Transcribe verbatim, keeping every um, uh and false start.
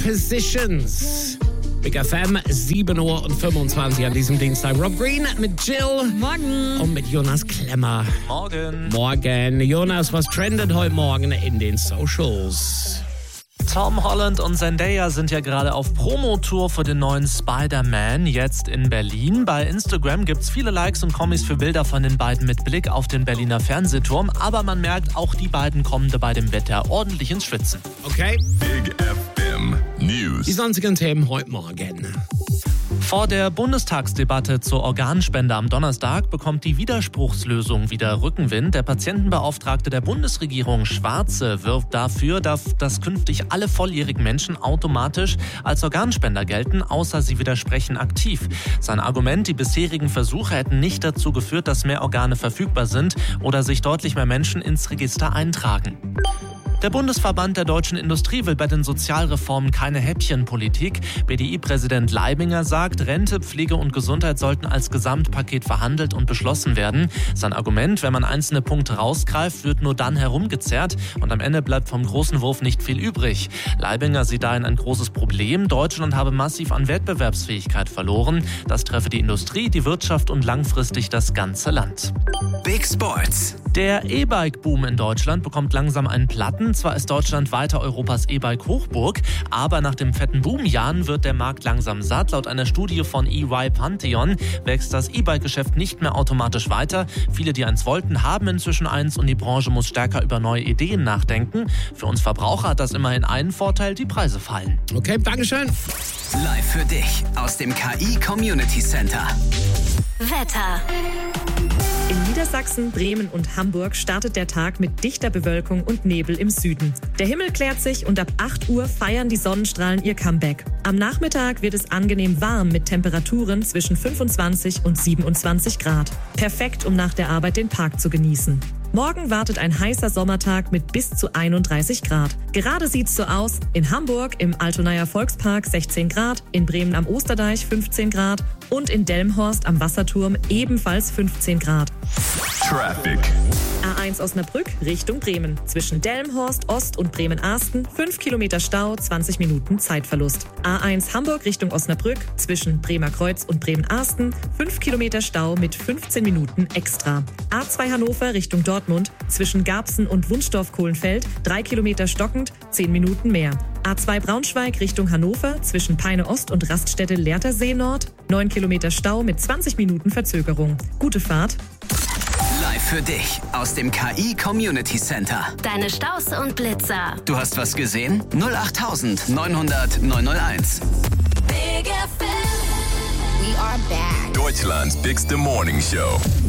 Positions. Big F M, sieben Uhr fünfundzwanzig an diesem Dienstag. Rob Green mit Jill. Morgen. Und mit Jonas Klemmer. Morgen. Morgen. Jonas, was trendet heute Morgen in den Socials? Tom Holland und Zendaya sind ja gerade auf Promotour für den neuen Spider-Man, jetzt in Berlin. Bei Instagram gibt's viele Likes und Kommis für Bilder von den beiden mit Blick auf den Berliner Fernsehturm. Aber man merkt, auch die beiden kommen bei dem Wetter ordentlich ins Schwitzen. Okay. Big F M News. Die sonstigen Themen heute Morgen. Vor der Bundestagsdebatte zur Organspende am Donnerstag bekommt die Widerspruchslösung wieder Rückenwind. Der Patientenbeauftragte der Bundesregierung, Schwarze, wirbt dafür, dass, dass künftig alle volljährigen Menschen automatisch als Organspender gelten, außer sie widersprechen aktiv. Sein Argument, die bisherigen Versuche hätten nicht dazu geführt, dass mehr Organe verfügbar sind oder sich deutlich mehr Menschen ins Register eintragen. Der Bundesverband der deutschen Industrie will bei den Sozialreformen keine Häppchenpolitik. B D I-Präsident Leibinger sagt, Rente, Pflege und Gesundheit sollten als Gesamtpaket verhandelt und beschlossen werden. Sein Argument, wenn man einzelne Punkte rausgreift, wird nur dann herumgezerrt und am Ende bleibt vom großen Wurf nicht viel übrig. Leibinger sieht dahin ein großes Problem. Deutschland habe massiv an Wettbewerbsfähigkeit verloren. Das treffe die Industrie, die Wirtschaft und langfristig das ganze Land. Big Sports. Der E-Bike-Boom in Deutschland bekommt langsam einen Platten. Zwar ist Deutschland weiter Europas E-Bike-Hochburg, aber nach dem fetten Boomjahren wird der Markt langsam satt. Laut einer Studie von E Y Pantheon wächst das E-Bike-Geschäft nicht mehr automatisch weiter. Viele, die eins wollten, haben inzwischen eins und die Branche muss stärker über neue Ideen nachdenken. Für uns Verbraucher hat das immerhin einen Vorteil, die Preise fallen. Okay, Dankeschön. Live für dich aus dem K I Community Center. Wetter. In Niedersachsen, Bremen und Hamburg startet der Tag mit dichter Bewölkung und Nebel im Süden. Der Himmel klärt sich und ab acht Uhr feiern die Sonnenstrahlen ihr Comeback. Am Nachmittag wird es angenehm warm mit Temperaturen zwischen fünfundzwanzig und siebenundzwanzig Grad. Perfekt, um nach der Arbeit den Park zu genießen. Morgen wartet ein heißer Sommertag mit bis zu einunddreißig Grad. Gerade sieht's so aus: in Hamburg im Altonaer Volkspark sechzehn Grad, in Bremen am Osterdeich fünfzehn Grad und in Delmenhorst am Wasserturm ebenfalls fünfzehn Grad. Traffic. A eins Osnabrück Richtung Bremen. Zwischen Delmenhorst Ost und Bremen-Arsten fünf Kilometer Stau, zwanzig Minuten Zeitverlust. A eins Hamburg Richtung Osnabrück. Zwischen Bremer Kreuz und Bremen-Arsten fünf Kilometer Stau mit fünfzehn Minuten extra. A zwei Hannover Richtung Dortmund. Zwischen Garbsen und Wunstorf-Kohlenfeld drei Kilometer stockend, zehn Minuten mehr. A zwei Braunschweig Richtung Hannover. Zwischen Peine Ost und Raststätte Lehrtersee Nord neun Kilometer Stau mit zwanzig Minuten Verzögerung. Gute Fahrt. Live für dich aus dem K I Community Center. Deine Staus und Blitzer. Du hast was gesehen? null acht neunhundert neunhunderteins. Big F M. We are back. Deutschland's bigste Morning Show.